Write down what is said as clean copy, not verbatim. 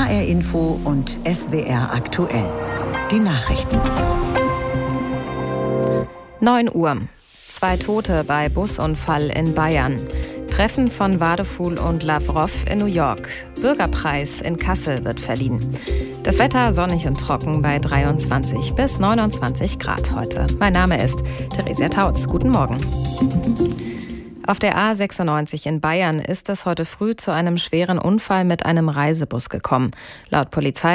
HR Info und SWR aktuell. Die Nachrichten. 9 Uhr. 2 Tote bei Busunfall in Bayern. Treffen von Wadefuhl und Lavrov in New York. Bürgerpreis in Kassel wird verliehen. Das Wetter sonnig und trocken bei 23 bis 29 Grad heute. Mein Name ist Theresia Tautz. Guten Morgen. Auf der A96 in Bayern ist es heute früh zu einem schweren Unfall mit einem Reisebus gekommen. Laut Polizei